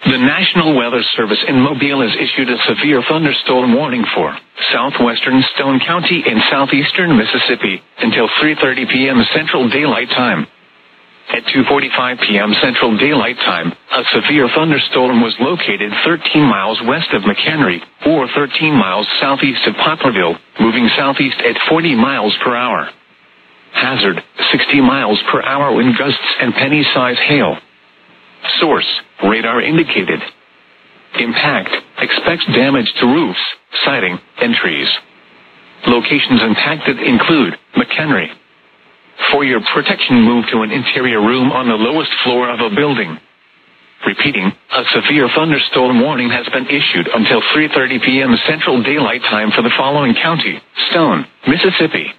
The National Weather Service in Mobile has issued a severe thunderstorm warning for southwestern Stone County and southeastern Mississippi until 3:30 p.m. Central Daylight Time. At 2:45 p.m. Central Daylight Time, a severe thunderstorm was located 13 miles west of McHenry, or 13 miles southeast of Poplarville, moving southeast at 40 miles per hour. Hazard, 60 miles per hour wind gusts and penny-size hail. Source, radar indicated. Impact, expects damage to roofs, siding, and trees. Locations impacted include McHenry. For your protection, move to an interior room on the lowest floor of a building. Repeating, a severe thunderstorm warning has been issued until 3:30 p.m. Central Daylight Time for the following county: Stone, Mississippi,